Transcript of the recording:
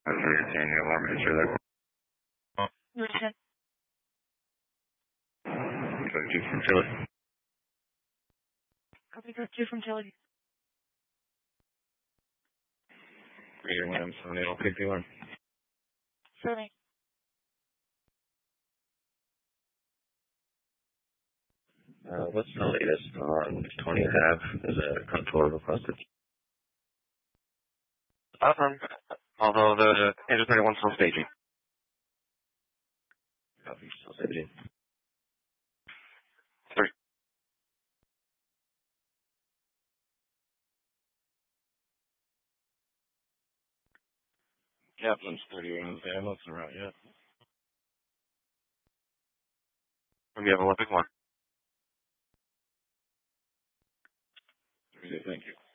That's where you're seeing the alarm answer there. Listen. 22 from Chile. Copy, got 2 from Chile. Reader Williams, I'll pick the alarm. Sorry. What's the latest on 20 Ave? Is a contour requested? Although the Angel 31 still staging. Copy, still staging. 3. Kaplan's 31. Yeah, I'm not around yet. We have Olympic 1. Thank you.